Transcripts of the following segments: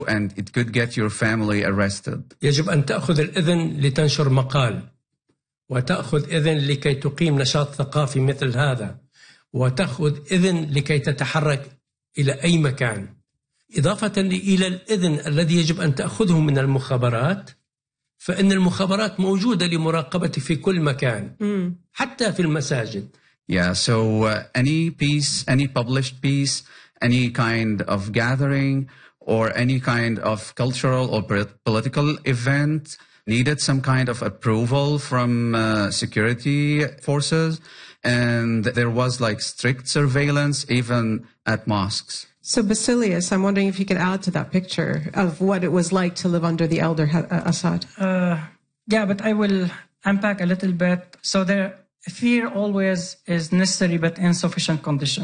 and it could get your family arrested. يجب أن تأخذ الإذن لتنشر مقال، وتأخذ إذن لكي تقيم نشاط ثقافي مثل هذا، وتأخذ إذن لكي تتحرك إلى أي مكان، إضافة إلى الإذن الذي يجب أن تأخذه من المخابرات، فإن المخابرات موجودة لمراقبة في كل مكان حتى في المساجد. Yeah, so any piece, any published piece, any kind of gathering or any kind of cultural or political event needed some kind of approval from security forces, and there was like strict surveillance even at mosques. So Basilius, I'm wondering if you could add to that picture of what it was like to live under the elder Assad. Yeah, but I will unpack a little bit. So fear always is necessary but insufficient condition.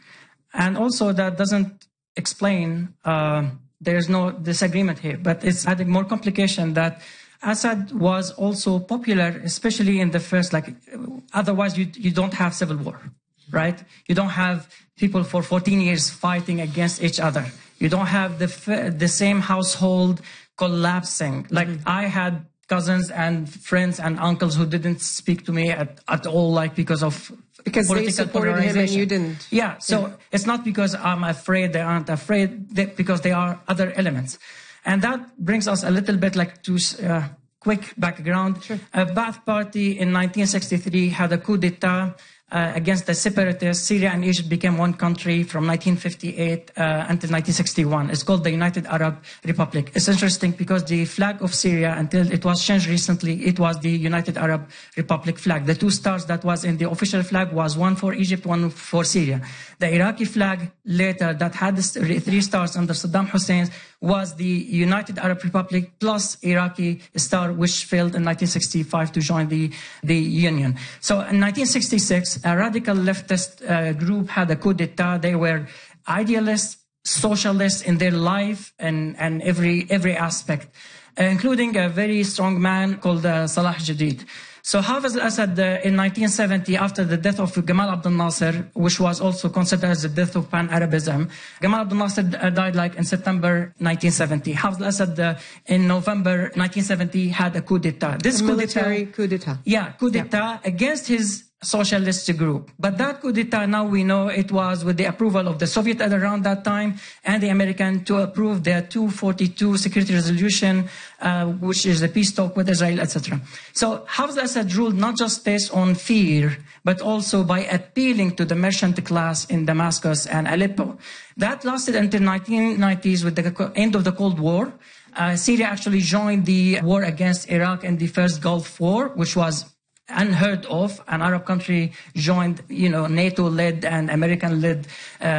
And also that doesn't explain, there's no disagreement here, but it's adding more complication that Assad was also popular, especially in the first, otherwise you don't have civil war, right? You don't have people for 14 years fighting against each other. You don't have the same household collapsing. I had cousins and friends and uncles who didn't speak to me at all, because they supported him and you didn't. Yeah, so it's not because I'm afraid they aren't afraid, because there are other elements. And that brings us a little bit to quick background. Sure. Ba'ath Party in 1963 had a coup d'etat against the separatists. Syria and Egypt became one country from 1958 until 1961. It's called the United Arab Republic. It's interesting because the flag of Syria, until it was changed recently, it was the United Arab Republic flag. The two stars that was in the official flag was one for Egypt, one for Syria. The Iraqi flag later that had the three stars under Saddam Hussein was the United Arab Republic plus Iraqi star, which failed in 1965 to join the Union. So in 1966, a radical leftist group had a coup d'etat. They were idealists, socialists in their life and every aspect, including a very strong man called Salah Jadid. So Hafez al-Assad in 1970, after the death of Gamal Abdel Nasser, which was also considered as the death of Pan-Arabism, Gamal Abdel Nasser died in September 1970. Hafez al-Assad in November 1970 had a coup d'etat. This military coup d'etat. Yeah, coup d'etat against his socialist group. But that coup d'etat, now we know it was with the approval of the Soviet at around that time and the American to approve their 242 security resolution, which is a peace talk with Israel, etc. So Hafez al-Assad ruled not just based on fear, but also by appealing to the merchant class in Damascus and Aleppo. That lasted until 1990s with the end of the Cold War. Syria actually joined the war against Iraq in the first Gulf War, which was unheard of. An Arab country joined, NATO-led and American-led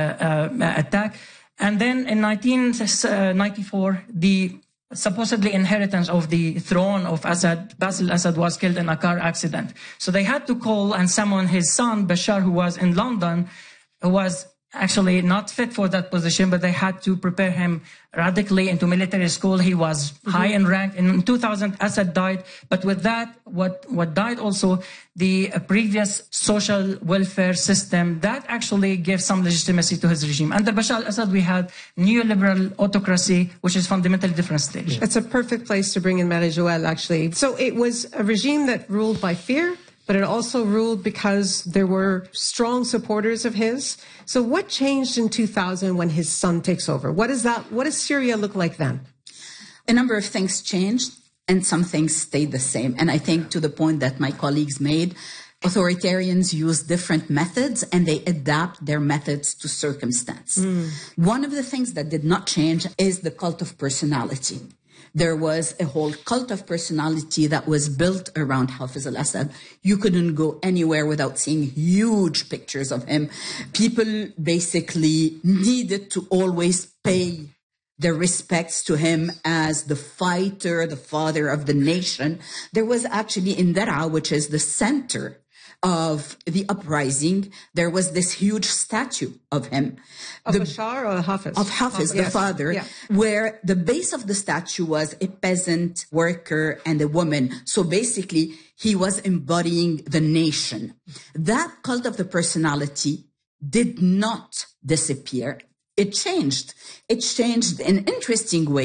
attack. And then in 1994, the supposedly inheritance of the throne of Assad, Basil Assad, was killed in a car accident. So they had to call and summon his son, Bashar, who was in London, who was actually not fit for that position, but they had to prepare him radically into military school. He was high in rank. In 2000, Assad died. But with that, what died also, the previous social welfare system, that actually gave some legitimacy to his regime. Under Bashar al-Assad, we had neoliberal autocracy, which is fundamentally different stage. It's a perfect place to bring in Marie-Joëlle, actually. So it was a regime that ruled by fear, but it also ruled because there were strong supporters of his. So what changed in 2000 when his son takes over? What does Syria look like then? A number of things changed and some things stayed the same. And I think to the point that my colleagues made, authoritarians use different methods and they adapt their methods to circumstance. One of the things that did not change is the cult of personality. There was a whole cult of personality that was built around Hafez al-Assad. You couldn't go anywhere without seeing huge pictures of him. People basically needed to always pay their respects to him as the fighter, the father of the nation. There was actually in Daraa, which is the center of the uprising, there was this huge statue of him. Of Bashar or Hafez? Of Hafez, the father, where the base of the statue was a peasant worker and a woman. So basically, he was embodying the nation. That cult of the personality did not disappear. It changed. It changed in interesting ways.